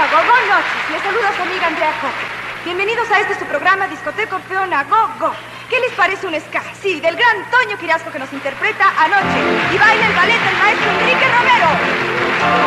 Go noches. Les saluda su amiga Andrea Coque. Bienvenidos a este su programa Discoteca Orfeona Go Go. ¿Qué les parece un ska? Sí, del gran Toño Quirasco que nos interpreta Anoche. Y baila el ballet del maestro Enrique Romero.